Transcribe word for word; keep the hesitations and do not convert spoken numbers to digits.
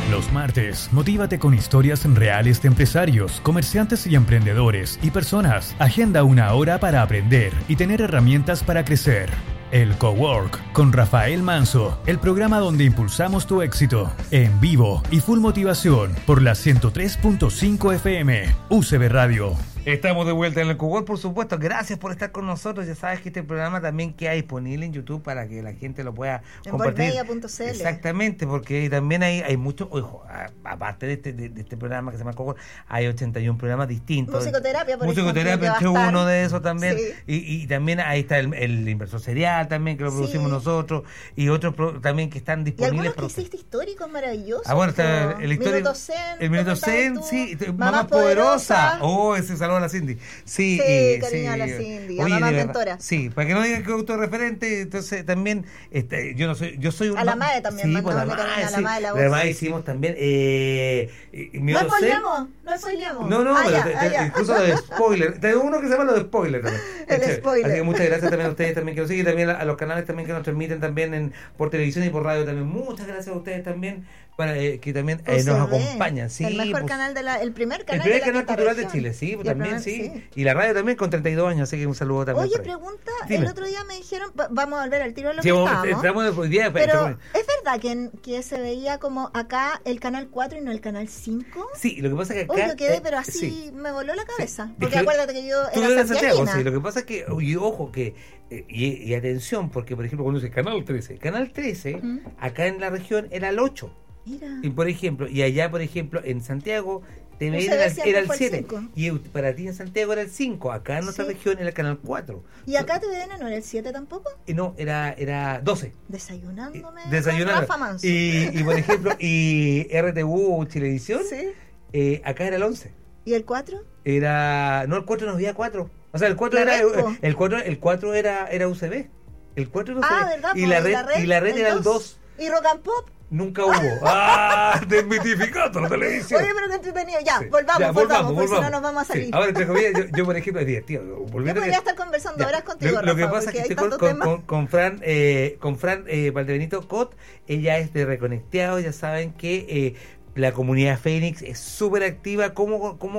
Los martes, motívate con historias reales de empresarios, comerciantes y emprendedores y personas. Agenda una hora para aprender y tener herramientas para crecer. El Cowork con Rafael Manso, el programa donde impulsamos tu éxito. En vivo y full motivación por la ciento tres punto cinco F M, U C B Radio. Estamos de vuelta en el Cowork, por supuesto. Gracias por estar con nosotros. Ya sabes que este programa también queda disponible en YouTube para que la gente lo pueda en compartir. Volmedia punto c l. Exactamente, porque también hay, hay muchos, ojo, aparte de este, de, de este programa que se llama Cowork, hay ochenta y uno programas distintos. Musicoterapia, por Musicoterapia, este ejemplo, uno de esos también. Sí. Y, y también ahí está el, el inversor serial también, que lo producimos Sí. nosotros. Y otros pro, también que están Y disponibles. algunos que para- hiciste históricos maravillosos. Ah, bueno, está po. el histórico. Minuto Zen. El Minuto ¿cómo Zen, estás tú? sí. Mamá, Mamá Poderosa. Oh, ese saludo a la Cindy. Sí, Sí, eh, cariño a la sí. Cindy, a Oye, mamá de verdad, mentora. Sí, para que no digan que autorreferente, entonces también, este, yo no soy, yo soy un... A la Mae también, sí, pues la mandándole cariño Mae, a la sí. Mae la La voz. Mae hicimos también, eh... eh, No Minuto Zen. spoilemos, no spoilemos. No, no, Ah, pero ya, te- ah, te- ya. incluso lo de spoiler. Tengo uno que se llama lo de spoiler también. El Este, spoiler. Así que muchas gracias también a ustedes también que nos siguen, y también a, a los canales también que nos transmiten también en, por televisión y por radio también. Muchas gracias a ustedes también para eh, que también eh, U C nos B, acompañan. Sí, el mejor pues, canal de la, el primer el canal primer de la canal quinta cultural de región. Chile, sí, pues, Y el también, primer- sí. Y la radio también con treinta y dos años, así que un saludo también. Oye, por ahí. pregunta, Dime. el otro día me dijeron, va- vamos a volver al tiro de lo Sí, que vamos, estábamos, entramos hoy día, pero pero- ¿es verdad que, en- que se veía como acá el canal cuatro y no el canal cinco? Sí, lo que pasa es que acá... Oye, yo quedé, eh, pero así sí. me voló la cabeza. Es Porque que acuérdate que yo Tú era eres de Santiago, santiaguina. sí. Lo que pasa es que, y ojo, que eh, y, y atención, porque por ejemplo, cuando dice Canal trece, Canal trece, Ujú. acá en la región era el ocho. Mira. Y por ejemplo, y allá, por ejemplo, en Santiago, T V U C N B era, siempre era el fue el siete. cinco. Y para ti en Santiago era el cinco. Acá en nuestra Sí. región era el canal cuatro. ¿Y acá T V N no era el siete tampoco? Y no, era, era doce. Desayunándome. Desayunando. con Rafa Manso. Y, y por ejemplo, y R T U Chilevisión, Sí. eh, acá era el once. ¿Y el cuatro? Era. No, el cuatro no había cuatro. O sea, el cuatro La era. red, po. El cuatro, el cuatro era, era U C B. El cuatro era U C B. Ah, ¿verdad? Y po? la red, y la red era el dos. ¿Y Rock and Pop? Nunca hubo. ¡Ah! Desmitificando la televisión. Oye, pero qué entretenido. Ya, Sí. volvamos, Ya, volvamos, porque si no nos vamos a Sí. salir. Ahora, entre comillas, yo, yo, por ejemplo, es divertido. Yo volviendo podría que- estar conversando Ya. horas contigo, Lo, lo que Rafa, pasa es que porque estoy hay con, tantos con, temas. con, con Fran, eh, con Fran eh, Valdebenito Cot. Ella es de Reconecteados. Ya saben que eh, la comunidad Fénix es súper activa. ¿Cómo, cómo